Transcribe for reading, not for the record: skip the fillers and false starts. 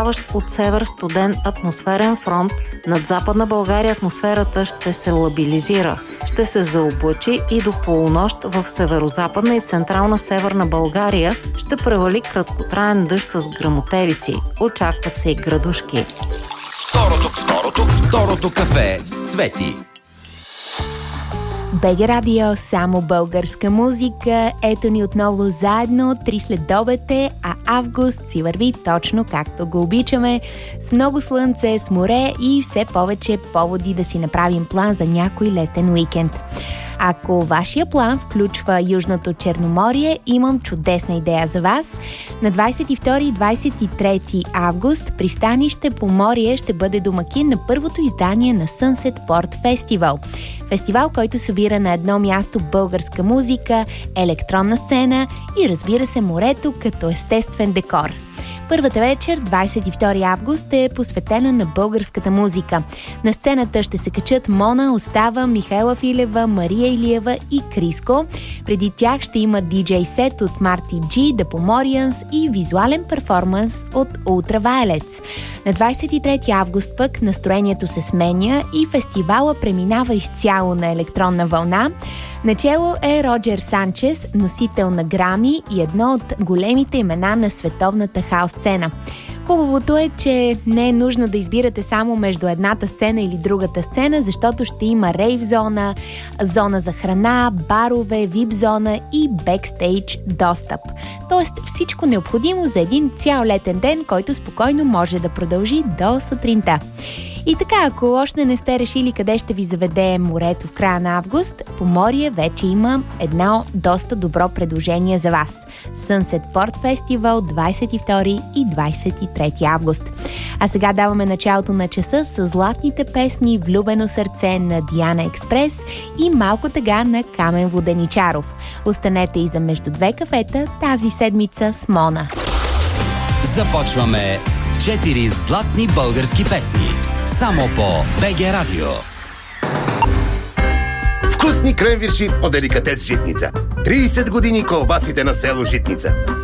продължаващ от север студен атмосферен фронт над Западна България атмосферата ще се лабилизира. Ще се заоблачи и до полунощ в северозападна и централна северна България ще превали краткотраен дъжд с гръмотевици. Очакват се и градушки. Второто кафе с Цвети. БГ Радио, само българска музика. Ето ни отново заедно, 3 следобед е, а август си върви точно както го обичаме. С много слънце, с море и все повече поводи да си направим план за някой летен уикенд. Ако вашия план включва Южното Черноморие, имам чудесна идея за вас. На 22 и 23 август пристанище Поморие ще бъде домакин на първото издание на Sunset Port Festival. Фестивал, който събира на едно място българска музика, електронна сцена и разбира се морето като естествен декор. Първата вечер, 22 август, е посветена на българската музика. На сцената ще се качат Мона, Остава, Михайла Филева, Мария Илиева и Криско. Преди тях ще има диджей сет от Марти Джи, The Pomorians и визуален перформанс от Ultraviolets. На 23 август пък настроението се сменя и фестивала преминава изцяло на електронна вълна. Начело е Роджер Санчес, носител на Грами и едно от големите имена на световната хаус сцена. Хубавото е, че не е нужно да избирате само между едната сцена или другата сцена, защото ще има рейв зона, зона за храна, барове, вип зона и бекстейдж достъп. Тоест всичко необходимо за един цял летен ден, който спокойно може да продължи до сутринта. И така, ако още не сте решили къде ще ви заведе морето в края на август, Поморие вече има едно доста добро предложение за вас. Sunset Port Festival 22 и 23 август. А сега даваме началото на часа с златните песни "Влюбено сърце" на Диана Експрес и "Малко тъга" на Камен Воденичаров. Останете и за между две кафета тази седмица с Мона. Започваме с 4 златни български песни. Само по БГ Радио. Вкусни кренвирши от деликатес Житница. 30 години колбасите на село Житница.